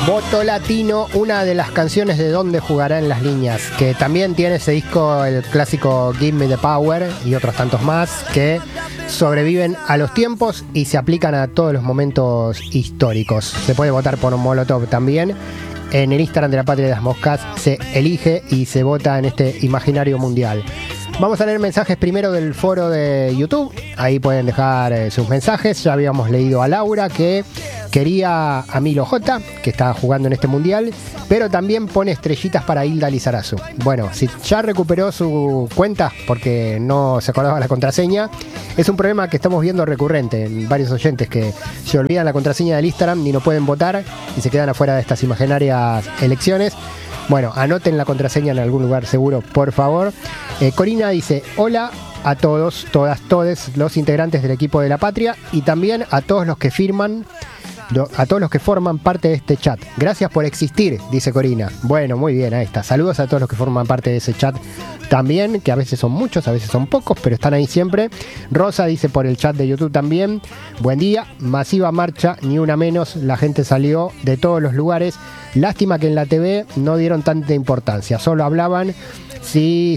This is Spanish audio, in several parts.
Voto Latino, una de las canciones de Donde Jugará en las Líneas, que también tiene ese disco, el clásico Give Me the Power y otros tantos más, que sobreviven a los tiempos y se aplican a todos los momentos históricos. Se puede votar por un Molotov también. En el Instagram de la Patria de las Moscas se elige y se vota en este imaginario mundial. Vamos a leer mensajes primero del foro de YouTube. Ahí pueden dejar sus mensajes. Ya habíamos leído a Laura, que quería a Milo J, que está jugando en este mundial, pero también pone estrellitas para Hilda Lizarazu. Bueno, si ya recuperó su cuenta porque no se acordaba la contraseña, es un problema que estamos viendo recurrente en varios oyentes que se olvidan la contraseña del Instagram y no pueden votar y se quedan afuera de estas imaginarias elecciones. Bueno, anoten la contraseña en algún lugar seguro, por favor. Corina dice: hola a todos, todas, todes los integrantes del equipo de la Patria y también a todos los que firman, a todos los que forman parte de este chat. Gracias por existir, dice Corina. Bueno, muy bien, ahí está. Saludos a todos los que forman parte de ese chat también, que a veces son muchos, a veces son pocos, pero están ahí siempre. Rosa dice por el chat de YouTube también: buen día, masiva marcha, ni una menos, la gente salió de todos los lugares. Lástima que en la TV no dieron tanta importancia, solo hablaban si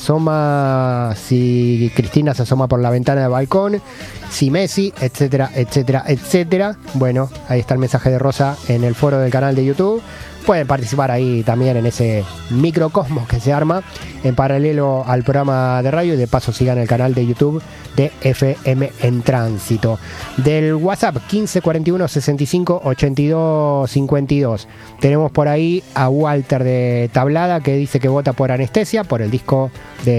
Cristina se asoma por la ventana del balcón, si Messi, etcétera, etcétera, etcétera. Bueno, ahí está el mensaje de Rosa en el foro del canal de YouTube. Pueden participar ahí también en ese microcosmos que se arma en paralelo al programa de radio y de paso sigan el canal de YouTube de FM en Tránsito. Del WhatsApp 1541 65 82 52 tenemos por ahí a Walter de Tablada, que dice que vota por Anestesia, por el disco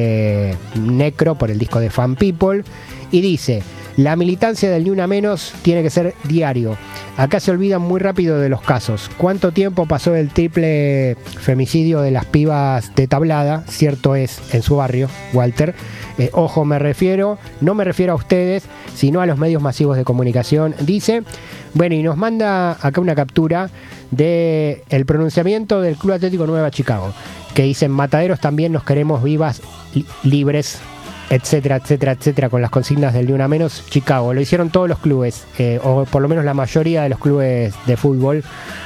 de Necro, por el disco de Fan People, y dice: la militancia del Ni Una Menos tiene que ser diario. Acá se olvidan muy rápido de los casos. ¿Cuánto tiempo pasó el triple femicidio de las pibas de Tablada? Cierto es, en su barrio, Walter. Ojo, no me refiero a ustedes, sino a los medios masivos de comunicación. Dice, bueno, y nos manda acá una captura del pronunciamiento del Club Atlético Nueva Chicago, que dicen: mataderos también nos queremos vivas, libres, etcétera, etcétera, etcétera, con las consignas del Ni Una Menos Chicago. Lo hicieron todos los clubes, o por lo menos la mayoría de los clubes de fútbol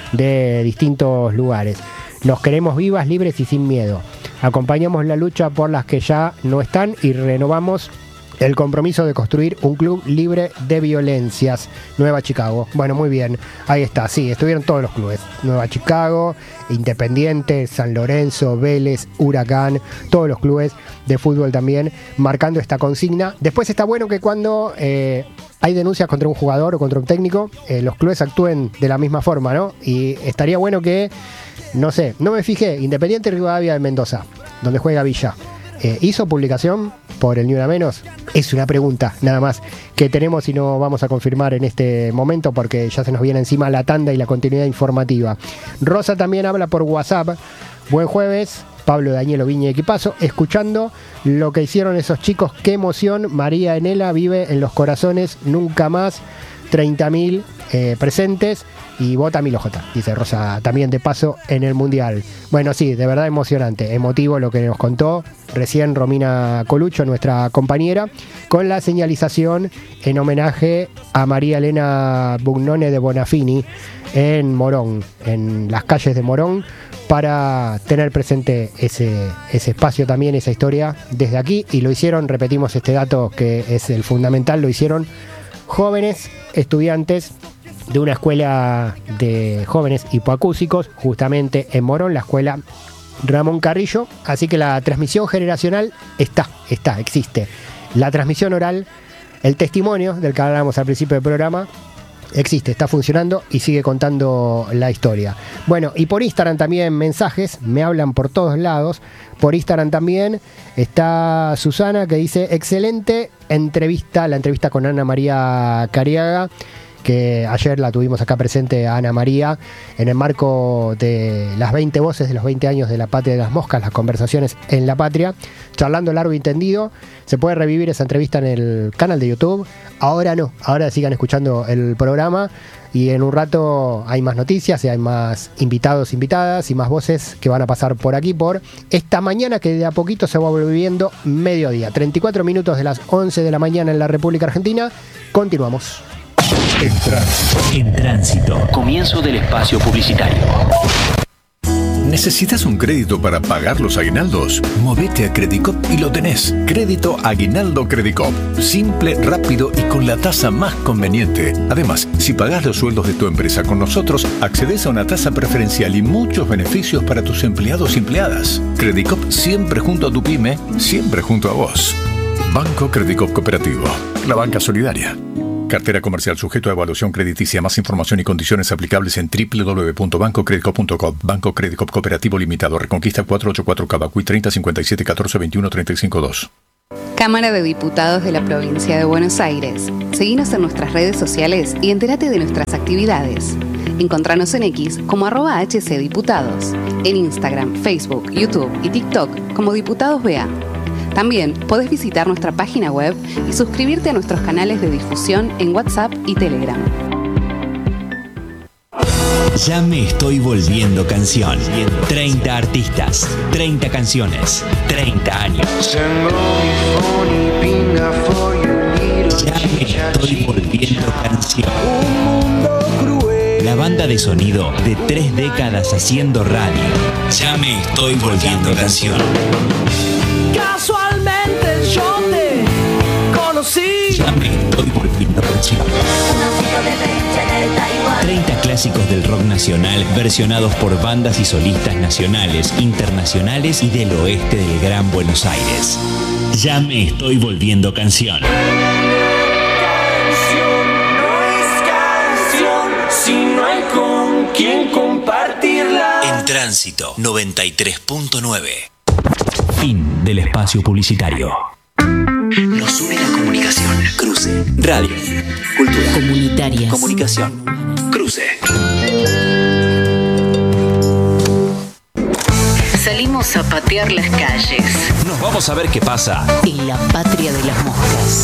de distintos lugares. Nos queremos vivas, libres y sin miedo. Acompañamos la lucha por las que ya no están y renovamos el compromiso de construir un club libre de violencias. Nueva Chicago. Bueno, muy bien. Ahí está. Sí, estuvieron todos los clubes. Nueva Chicago, Independiente, San Lorenzo, Vélez, Huracán, todos los clubes de fútbol también marcando esta consigna. Después está bueno que cuando hay denuncias contra un jugador o contra un técnico, los clubes actúen de la misma forma, ¿no? Y estaría bueno que, no sé, no me fijé, Independiente Rivadavia de Mendoza, donde juega Villa, ¿hizo publicación por el Ni Una Menos? Es una pregunta nada más que tenemos y no vamos a confirmar en este momento porque ya se nos viene encima la tanda y la continuidad informativa. Rosa también habla por WhatsApp. Buen jueves, Pablo, Daniel, Viña y Equipazo, escuchando lo que hicieron esos chicos. Qué emoción, María Enela vive en los corazones nunca más. 30.000 presentes y vota Milo J, dice Rosa, también de paso en el Mundial. Bueno, sí, de verdad emocionante, emotivo lo que nos contó recién Romina Colucho, nuestra compañera, con la señalización en homenaje a María Elena Bugnone de Bonafini en Morón, en las calles de Morón, para tener presente ese espacio también, esa historia desde aquí. Y lo hicieron, repetimos este dato que es el fundamental, lo hicieron jóvenes estudiantes de una escuela de jóvenes hipoacúsicos, justamente en Morón, la escuela Ramón Carrillo. Así que la transmisión generacional existe. La transmisión oral, el testimonio del que hablamos al principio del programa, existe, está funcionando y sigue contando la historia. Bueno, y por Instagram también mensajes, me hablan por todos lados. Por Instagram también está Susana, que dice: excelente entrevista, la entrevista con Ana María Cariaga, que ayer la tuvimos acá presente a Ana María en el marco de las 20 voces de los 20 años de la Patria de las Moscas, las conversaciones en la Patria, charlando largo y tendido. Se puede revivir esa entrevista en el canal de YouTube. Ahora no, ahora sigan escuchando el programa y en un rato hay más noticias y hay más invitados, invitadas y más voces que van a pasar por aquí por esta mañana, que de a poquito se va volviendo mediodía. 34 minutos de las 11 de la mañana en la República Argentina. Continuamos. En tránsito. Comienzo del espacio publicitario. ¿Necesitas un crédito para pagar los aguinaldos? Movete a Credicop y lo tenés. Crédito Aguinaldo Credicop. Simple, rápido y con la tasa más conveniente. Además, si pagás los sueldos de tu empresa con nosotros, accedes a una tasa preferencial y muchos beneficios para tus empleados y empleadas. Credicop siempre junto a tu pyme, siempre junto a vos. Banco Credicop Cooperativo. La banca solidaria. Cartera comercial sujeto a evaluación crediticia. Más información y condiciones aplicables en www.bancocredicop.com. Banco Credicop Cooperativo Limitado. Reconquista 484 Cavacuy 30 57 14 21 35 2. Cámara de Diputados de la Provincia de Buenos Aires. Seguinos en nuestras redes sociales y entérate de nuestras actividades. Encontranos en X como @HCDiputados. En Instagram, Facebook, YouTube y TikTok como Diputados BA. También podés visitar nuestra página web y suscribirte a nuestros canales de difusión en WhatsApp y Telegram. Ya me estoy volviendo canción. 30 artistas, 30 canciones, 30 años. Ya me estoy volviendo canción. La banda de sonido de 3 décadas haciendo radio. Ya me estoy volviendo canción. Casualmente yo te conocí. Ya me estoy volviendo canción. 30 clásicos del rock nacional versionados por bandas y solistas nacionales, internacionales y del oeste del Gran Buenos Aires. Ya me estoy volviendo canción. Canción no es canción si no hay con quien compartirla. En tránsito 93.9. Fin del espacio publicitario. Nos une la comunicación. Cruce. Radio. Cultura. Comunitarias. Comunicación. Cruce. Salimos a patear las calles Nos vamos a ver qué pasa. en la patria de las moscas.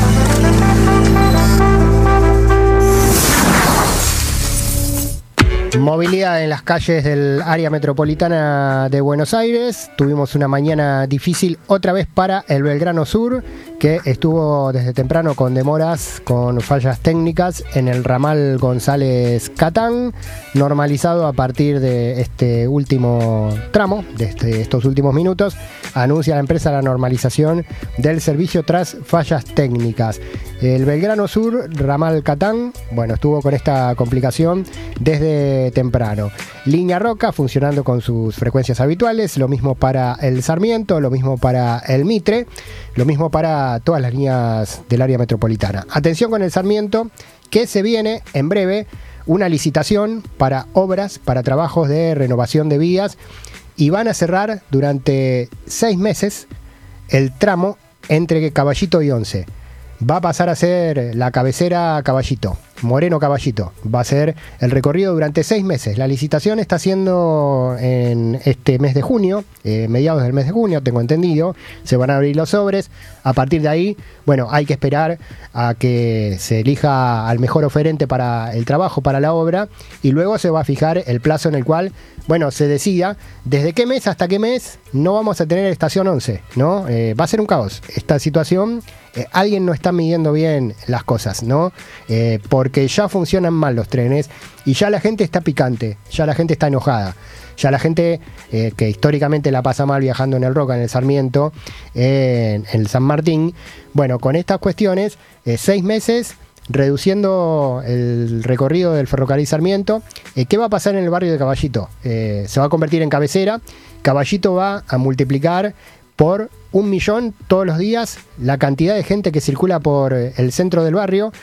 Movilidad en las calles del área metropolitana de Buenos Aires. Tuvimos una mañana difícil otra vez para el Belgrano Sur, que estuvo desde temprano con demoras, con fallas técnicas en el ramal González Catán, normalizado a partir de este último tramo, de estos últimos minutos. Anuncia la empresa la normalización del servicio tras fallas técnicas. El Belgrano Sur, ramal Catán, bueno, estuvo con esta complicación desde temprano. Línea Roca funcionando con sus frecuencias habituales, lo mismo para el Sarmiento, lo mismo para el Mitre, lo mismo para todas las líneas del área metropolitana. Atención con el Sarmiento, que se viene en breve una licitación para obras, para trabajos de renovación de vías, y van a cerrar durante 6 meses el tramo entre Caballito y Once. Va a pasar a ser la cabecera Caballito, Moreno Caballito. Va a ser el recorrido durante 6 meses. La licitación está siendo en este mes de junio, mediados del mes de junio, tengo entendido. Se van a abrir los sobres. A partir de ahí, bueno, hay que esperar a que se elija al mejor oferente para el trabajo, para la obra, y luego se va a fijar el plazo en el cual, bueno, se decida desde qué mes hasta qué mes no vamos a tener estación 11, ¿no? Va a ser un caos esta situación. Alguien no está midiendo bien las cosas, ¿no? Porque ya funcionan mal los trenes y ya la gente está picante, ya la gente está enojada, ya la gente que históricamente la pasa mal viajando en el Roca, en el Sarmiento, en el San Martín. Bueno, con estas cuestiones, 6 meses reduciendo el recorrido del ferrocarril Sarmiento. ¿Qué va a pasar en el barrio de Caballito? Se va a convertir en cabecera. Caballito va a multiplicar por 1 millón todos los días la cantidad de gente que circula por el centro del barrio.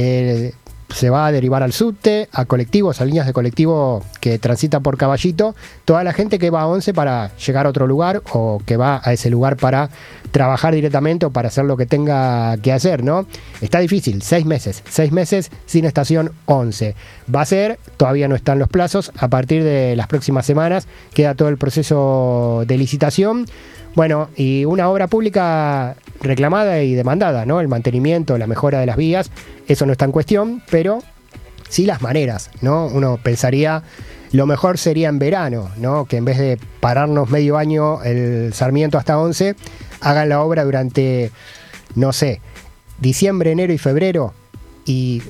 Se va a derivar al subte, a colectivos, a líneas de colectivo que transitan por Caballito, toda la gente que va a Once para llegar a otro lugar o que va a ese lugar para trabajar directamente o para hacer lo que tenga que hacer, ¿no? Está difícil, 6 meses sin estación 11. Va a ser, todavía no están los plazos, a partir de las próximas semanas queda todo el proceso de licitación. Bueno, y una obra pública reclamada y demandada, ¿no? El mantenimiento, la mejora de las vías, eso no está en cuestión, pero sí las maneras, ¿no? Uno pensaría, lo mejor sería en verano, ¿no? Que en vez de pararnos medio año el Sarmiento hasta 11, hagan la obra durante, no sé, diciembre, enero y febrero, y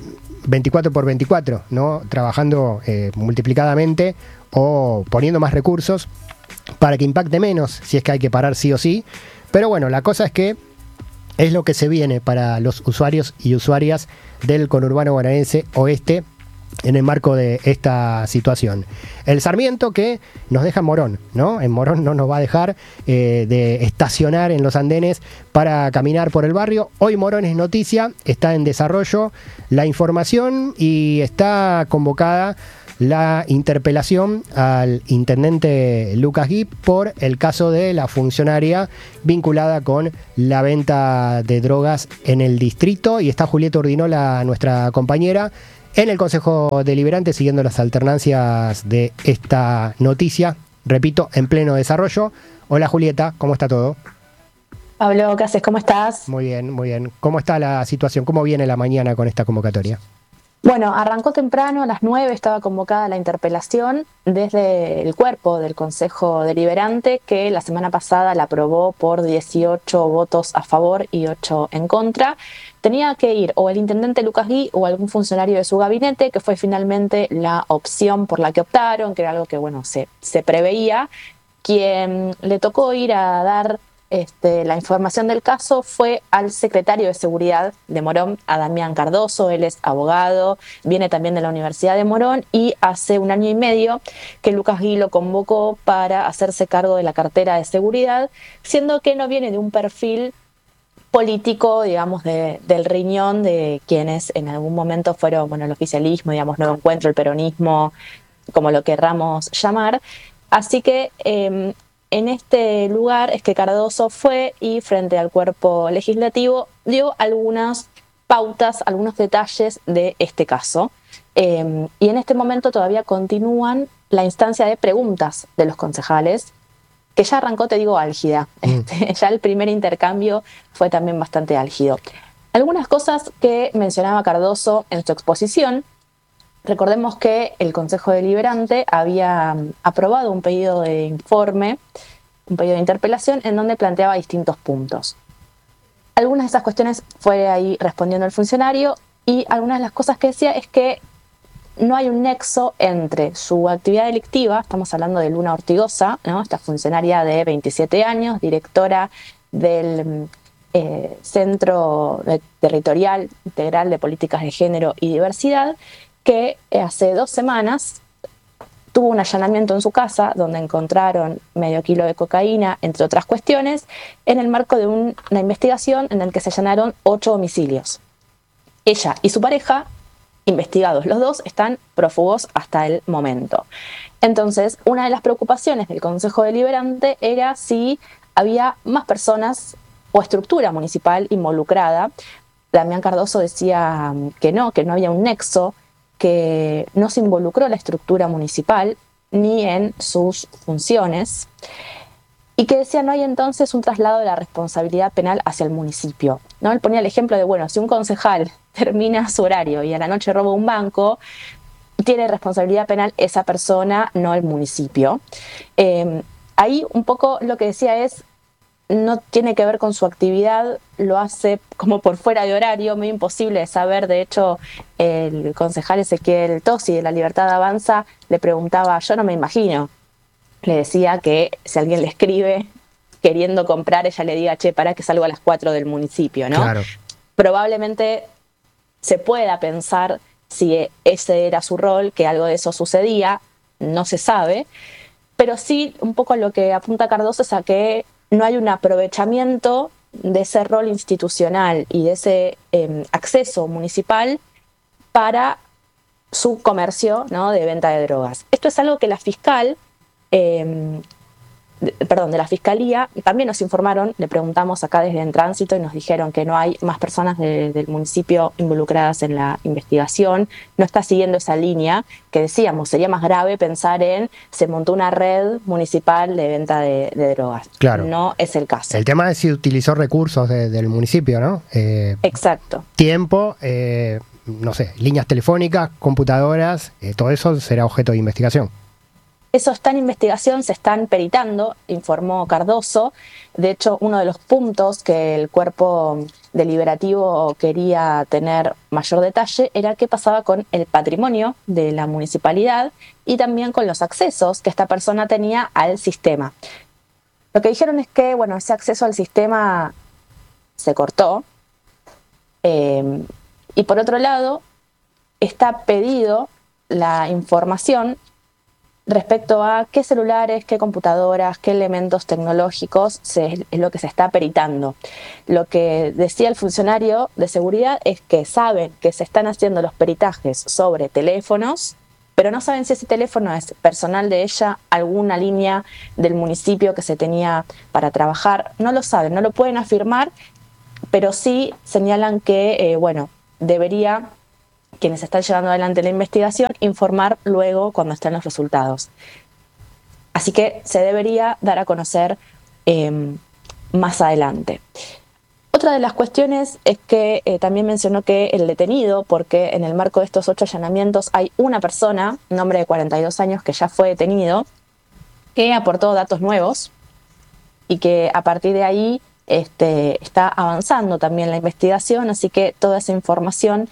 24 por 24, ¿no? Trabajando multiplicadamente o poniendo más recursos para que impacte menos, si es que hay que parar sí o sí. Pero bueno, la cosa es que es lo que se viene para los usuarios y usuarias del conurbano bonaerense oeste en el marco de esta situación. El Sarmiento que nos deja en Morón, ¿no? En Morón no nos va a dejar de estacionar en los andenes para caminar por el barrio. Hoy Morón es noticia, está en desarrollo la información y está convocada la interpelación al intendente Lucas Gui por el caso de la funcionaria vinculada con la venta de drogas en el distrito. Y está Julieta Urdinola, nuestra compañera, en el Consejo Deliberante, siguiendo las alternancias de esta noticia, repito, en pleno desarrollo. Hola Julieta, ¿cómo está todo? Pablo, ¿qué haces? ¿Cómo estás? Muy bien, muy bien. ¿Cómo está la situación? ¿Cómo viene la mañana con esta convocatoria? Bueno, arrancó temprano, a las 9 estaba convocada la interpelación desde el cuerpo del Consejo Deliberante, que la semana pasada la aprobó por 18 votos a favor y 8 en contra. Tenía que ir o el intendente Lucas Gui o algún funcionario de su gabinete, que fue finalmente la opción por la que optaron, que era algo que bueno se preveía. Quien le tocó ir a dar la información del caso fue al secretario de Seguridad de Morón, a Damián Cardoso. Él es abogado, viene también de la Universidad de Morón y hace 1 año y medio que Lucas Gui lo convocó para hacerse cargo de la cartera de seguridad, siendo que no viene de un perfil político, digamos, del riñón de quienes en algún momento fueron, bueno, el oficialismo, digamos, Nuevo Encuentro, el peronismo, como lo querramos llamar. Así que en este lugar es que Cardoso fue y frente al cuerpo legislativo dio algunas pautas, algunos detalles de este caso. Y en este momento todavía continúan la instancia de preguntas de los concejales, que ya arrancó, te digo, álgida. Ya el primer intercambio fue también bastante álgido. Algunas cosas que mencionaba Cardoso en su exposición. Recordemos que el Consejo Deliberante había aprobado un pedido de informe, un pedido de interpelación, en donde planteaba distintos puntos. Algunas de esas cuestiones fue ahí respondiendo el funcionario, y algunas de las cosas que decía es que no hay un nexo entre su actividad delictiva, estamos hablando de Luna Ortigosa, ¿no? Esta funcionaria de 27 años, directora del Centro Territorial Integral de Políticas de Género y Diversidad, que hace 2 semanas tuvo un allanamiento en su casa donde encontraron medio kilo de cocaína, entre otras cuestiones, en el marco de una investigación en la que se allanaron 8 domicilios. Ella y su pareja, investigados los dos, están prófugos hasta el momento. Entonces, una de las preocupaciones del Consejo Deliberante era si había más personas o estructura municipal involucrada. Damián Cardoso decía que no había un nexo, que no se involucró la estructura municipal ni en sus funciones, y que decía no hay entonces un traslado de la responsabilidad penal hacia el municipio, ¿no? Él ponía el ejemplo de, bueno, si un concejal termina su horario y a la noche roba un banco, tiene responsabilidad penal esa persona, no el municipio. Ahí un poco lo que decía es, no tiene que ver con su actividad, lo hace como por fuera de horario, muy imposible de saber. De hecho, el concejal Ezequiel Tosi de La Libertad Avanza le preguntaba, yo no me imagino, le decía que si alguien le escribe queriendo comprar, ella le diga, che, para que salgo a las 4 del municipio, ¿no? Claro. Probablemente se pueda pensar si ese era su rol, que algo de eso sucedía, no se sabe, pero sí un poco lo que apunta Cardoso es a que no hay un aprovechamiento de ese rol institucional y de ese acceso municipal para su comercio, ¿no?, de venta de drogas. Esto es algo que la fiscal, de la Fiscalía, también nos informaron, le preguntamos acá desde En Tránsito y nos dijeron que no hay más personas del municipio involucradas en la investigación, no está siguiendo esa línea que decíamos, sería más grave pensar en se montó una red municipal de venta de drogas. Claro. No es el caso. El tema es si utilizó recursos del municipio, ¿no? Exacto. Tiempo, no sé, líneas telefónicas, computadoras, todo eso será objeto de investigación. Eso está en investigación, se están peritando, informó Cardoso. De hecho, uno de los puntos que el cuerpo deliberativo quería tener mayor detalle era qué pasaba con el patrimonio de la municipalidad y también con los accesos que esta persona tenía al sistema. Lo que dijeron es que, bueno, ese acceso al sistema se cortó. Y por otro lado, está pedido la información respecto a qué celulares, qué computadoras, qué elementos tecnológicos es lo que se está peritando. Lo que decía el funcionario de seguridad es que saben que se están haciendo los peritajes sobre teléfonos, pero no saben si ese teléfono es personal de ella, alguna línea del municipio que se tenía para trabajar. No lo saben, no lo pueden afirmar, pero sí señalan que, debería, quienes están llevando adelante la investigación, informar luego cuando estén los resultados. Así que se debería dar a conocer más adelante. Otra de las cuestiones es que también mencionó que el detenido, porque en el marco de estos 8 allanamientos hay una persona, un hombre de 42 años que ya fue detenido, que aportó datos nuevos y que a partir de ahí está avanzando también la investigación, así que toda esa información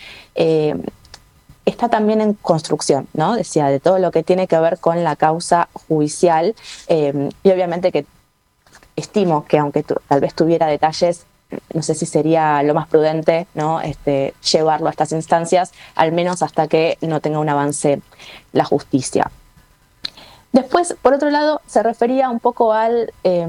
está también en construcción, ¿no? Decía, de todo lo que tiene que ver con la causa judicial, y obviamente que estimo que aunque tal vez tuviera detalles, no sé si sería lo más prudente, ¿no? Llevarlo a estas instancias, al menos hasta que no tenga un avance la justicia. Después, por otro lado, se refería un poco al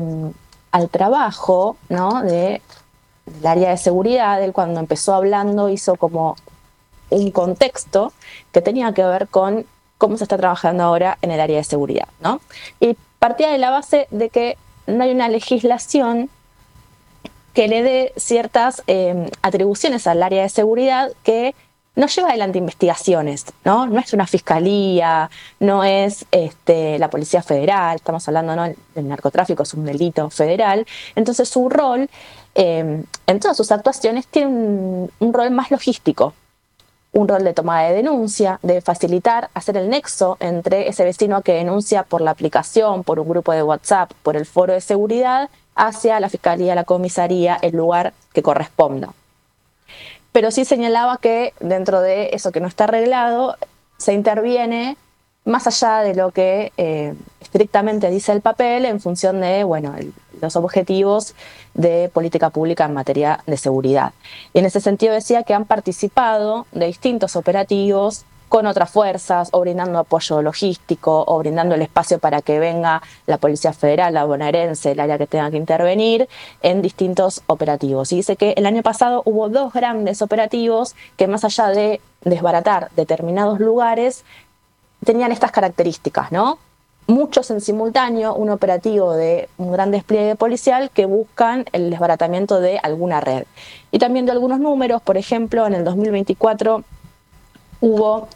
trabajo, ¿no? del área de seguridad. Él, cuando empezó hablando, hizo como un contexto que tenía que ver con cómo se está trabajando ahora en el área de seguridad, ¿no? Y partía de la base de que no hay una legislación que le dé ciertas atribuciones al área de seguridad que no lleva adelante investigaciones, ¿no? No es una fiscalía, no es la Policía Federal, estamos hablando, ¿no? El narcotráfico es un delito federal, entonces su rol en todas sus actuaciones tiene un rol más logístico, un rol de toma de denuncia, de facilitar, hacer el nexo entre ese vecino que denuncia por la aplicación, por un grupo de WhatsApp, por el foro de seguridad, hacia la fiscalía, la comisaría, el lugar que corresponda. Pero sí señalaba que dentro de eso que no está arreglado, se interviene más allá de lo que estrictamente dice el papel en función de, los objetivos de política pública en materia de seguridad. Y en ese sentido decía que han participado de distintos operativos con otras fuerzas, o brindando apoyo logístico, o brindando el espacio para que venga la Policía Federal, la bonaerense, el área que tenga que intervenir en distintos operativos. Y dice que el año pasado hubo 2 grandes operativos que, más allá de desbaratar determinados lugares, tenían estas características, ¿no? Muchos en simultáneo, un operativo de un gran despliegue policial que buscan el desbaratamiento de alguna red. Y también de algunos números, por ejemplo, en el 2024 hubo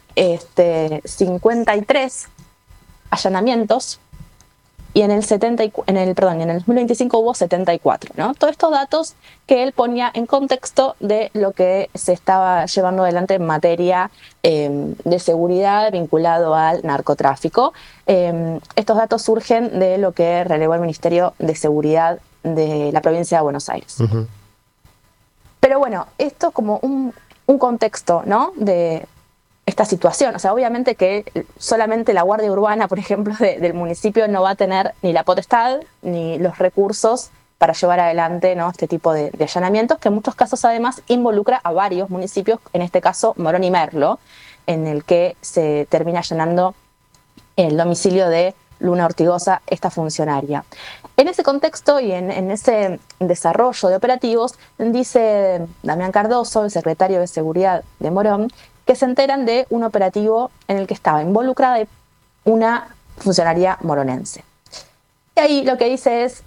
53 allanamientos y en el 2025 hubo 74, ¿no? Todos estos datos que él ponía en contexto de lo que se estaba llevando adelante en materia de seguridad vinculado al narcotráfico. Estos datos surgen de lo que relevó el Ministerio de Seguridad de la provincia de Buenos Aires. Uh-huh. Pero bueno, esto como un contexto, ¿no? De esta situación. O sea, obviamente que solamente la Guardia Urbana, por ejemplo, del municipio no va a tener ni la potestad ni los recursos para llevar adelante, ¿no? Este tipo de allanamientos, que en muchos casos además involucra a varios municipios, en este caso Morón y Merlo, en el que se termina allanando el domicilio de Luna Ortigosa, esta funcionaria. En ese contexto y en ese desarrollo de operativos, dice Damián Cardoso, el secretario de Seguridad de Morón, que se enteran de un operativo en el que estaba involucrada una funcionaria moronense. Y ahí lo que dice es,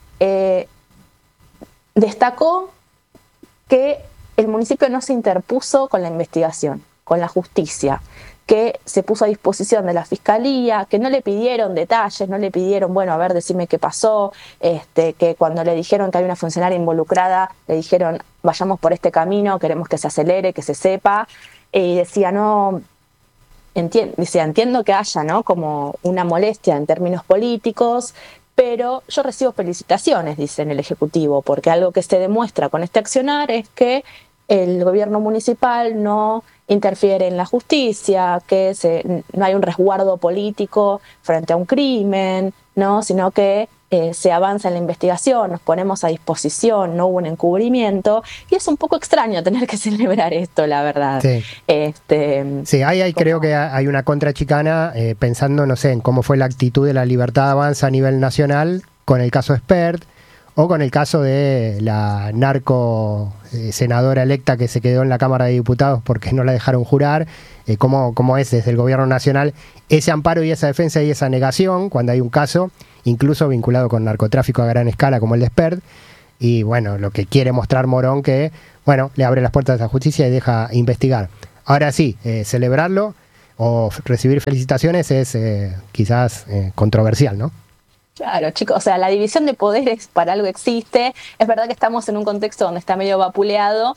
destacó que el municipio no se interpuso con la investigación, con la justicia, que se puso a disposición de la fiscalía, que no le pidieron detalles, no le pidieron, a ver, decime qué pasó, que cuando le dijeron que hay una funcionaria involucrada, le dijeron, vayamos por este camino, queremos que se acelere, que se sepa. Y decía, no entiendo que haya, ¿no?, como una molestia en términos políticos, pero yo recibo felicitaciones, dice en el Ejecutivo, porque algo que se demuestra con este accionar es que el gobierno municipal no interfiere en la justicia, que no hay un resguardo político frente a un crimen, ¿no?, sino que se avanza en la investigación, nos ponemos a disposición, no hubo un encubrimiento, y es un poco extraño tener que celebrar esto, la verdad. Sí, sí, ahí creo que hay una contrachicana pensando, no sé, en cómo fue la actitud de la Libertad Avanza a nivel nacional con el caso Espert, o con el caso de la narco senadora electa que se quedó en la Cámara de Diputados porque no la dejaron jurar, cómo es desde el gobierno nacional ese amparo y esa defensa y esa negación cuando hay un caso, incluso vinculado con narcotráfico a gran escala como el de Espert, y bueno, lo que quiere mostrar Morón que, bueno, le abre las puertas a la justicia y deja investigar. Ahora sí, celebrarlo o recibir felicitaciones es quizás controversial, ¿no? Claro, chicos, o sea, la división de poderes para algo existe. Es verdad que estamos en un contexto donde está medio vapuleado,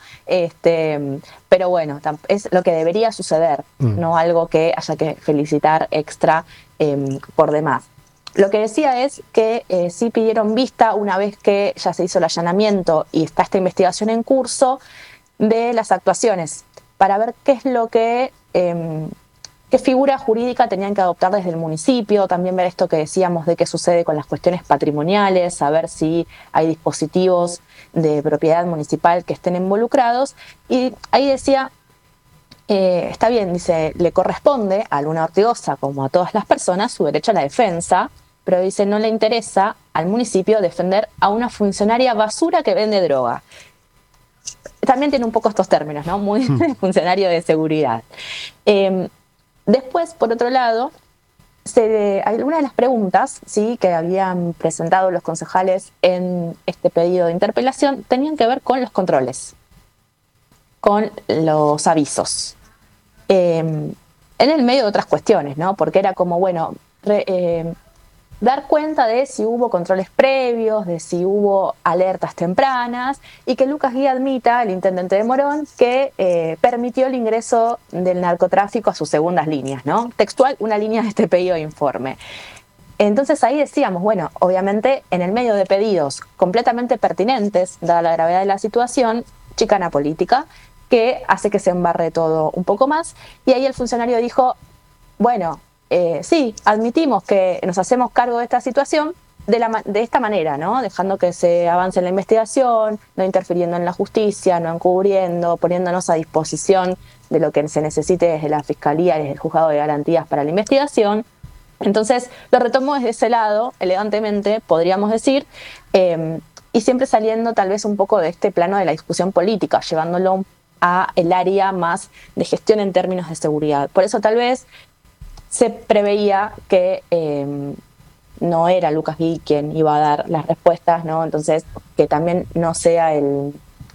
pero bueno, es lo que debería suceder, no algo que haya que felicitar extra por demás. Lo que decía es que sí pidieron vista una vez que ya se hizo el allanamiento y está esta investigación en curso de las actuaciones, para ver qué es lo que... qué figura jurídica tenían que adoptar desde el municipio, también ver esto que decíamos de qué sucede con las cuestiones patrimoniales, saber si hay dispositivos de propiedad municipal que estén involucrados. Y ahí decía, está bien, dice, le corresponde a Luna Ortigosa, como a todas las personas, su derecho a la defensa, pero dice, no le interesa al municipio defender a una funcionaria basura que vende droga. También tiene un poco estos términos, ¿no? Muy funcionario de seguridad. Después, por otro lado, algunas de las preguntas, ¿sí?, que habían presentado los concejales en este pedido de interpelación tenían que ver con los controles, con los avisos. En el medio de otras cuestiones, ¿no? Porque era como, bueno, dar cuenta de si hubo controles previos, de si hubo alertas tempranas, y que Lucas Guía admita, el intendente de Morón, que permitió el ingreso del narcotráfico a sus segundas líneas, ¿no? Textual, una línea de este pedido de informe. Entonces ahí decíamos, bueno, obviamente en el medio de pedidos completamente pertinentes, dada la gravedad de la situación, chicana política, que hace que se embarre todo un poco más, y ahí el funcionario dijo, bueno, sí, admitimos que nos hacemos cargo de esta situación de esta manera, ¿no? Dejando que se avance en la investigación, no interfiriendo en la justicia, no encubriendo, poniéndonos a disposición de lo que se necesite desde la Fiscalía y desde el Juzgado de Garantías para la investigación. Entonces, lo retomo desde ese lado, elegantemente, podríamos decir, y siempre saliendo tal vez un poco de este plano de la discusión política, llevándolo a el área más de gestión en términos de seguridad. Por eso tal vez se preveía que no era Lucas Guí quien iba a dar las respuestas, ¿no? Entonces, que también no sea el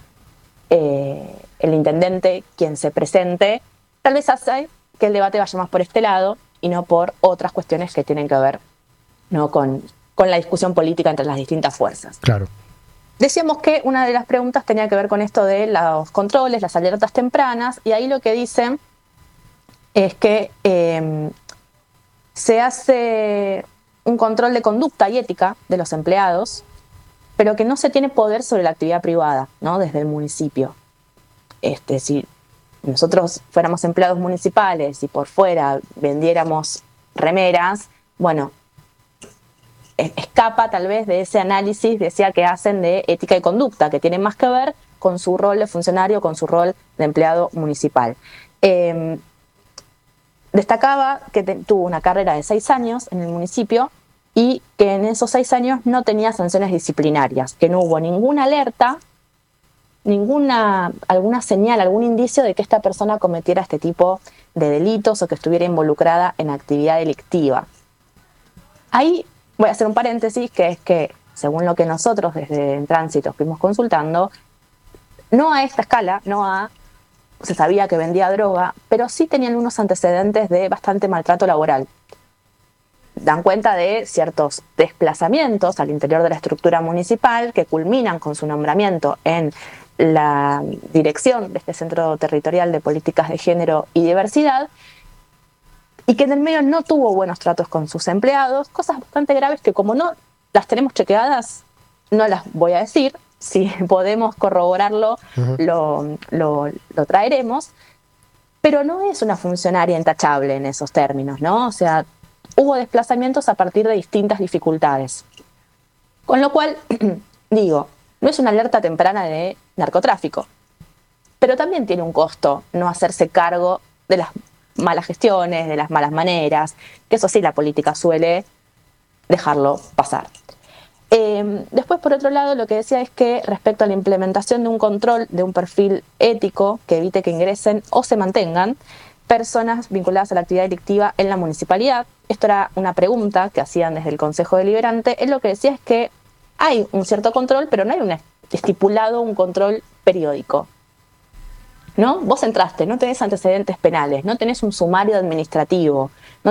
intendente quien se presente, tal vez hace que el debate vaya más por este lado y no por otras cuestiones que tienen que ver, ¿no?, con la discusión política entre las distintas fuerzas. Claro. Decíamos que una de las preguntas tenía que ver con esto de los controles, las alertas tempranas, y ahí lo que dicen es que se hace un control de conducta y ética de los empleados, pero que no se tiene poder sobre la actividad privada, ¿no?, desde el municipio. Si nosotros fuéramos empleados municipales y por fuera vendiéramos remeras, bueno, escapa tal vez de ese análisis, decía, que hacen de ética y conducta, que tiene más que ver con su rol de funcionario, con su rol de empleado municipal. Destacaba que tuvo una carrera de 6 años en el municipio y que en esos 6 años no tenía sanciones disciplinarias, que no hubo ninguna alerta, alguna señal, algún indicio de que esta persona cometiera este tipo de delitos o que estuviera involucrada en actividad delictiva. Ahí voy a hacer un paréntesis, que es que, según lo que nosotros desde En Tránsito fuimos consultando, no a esta escala, se sabía que vendía droga, pero sí tenían unos antecedentes de bastante maltrato laboral. Dan cuenta de ciertos desplazamientos al interior de la estructura municipal que culminan con su nombramiento en la dirección de este Centro Territorial de Políticas de Género y Diversidad, y que en el medio no tuvo buenos tratos con sus empleados, cosas bastante graves que como no las tenemos chequeadas, no las voy a decir. Si podemos corroborarlo, lo traeremos, pero no es una funcionaria intachable en esos términos, ¿no? O sea, hubo desplazamientos a partir de distintas dificultades. Con lo cual, digo, no es una alerta temprana de narcotráfico, pero también tiene un costo no hacerse cargo de las malas gestiones, de las malas maneras, que eso sí la política suele dejarlo pasar. Después, por otro lado, lo que decía es que respecto a la implementación de un control de un perfil ético que evite que ingresen o se mantengan personas vinculadas a la actividad delictiva en la municipalidad, esto era una pregunta que hacían desde el Consejo Deliberante, él lo que decía es que hay un cierto control, pero no hay estipulado un control periódico. ¿No? Vos entraste, no tenés antecedentes penales, no tenés un sumario administrativo,